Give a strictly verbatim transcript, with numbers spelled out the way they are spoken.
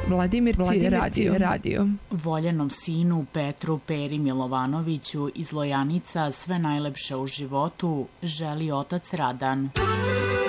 Vladimir radio. radio. Voljenom sinu Petru Peri Milovanoviću iz Lojanica sve najlepše u životu želi otac Radan.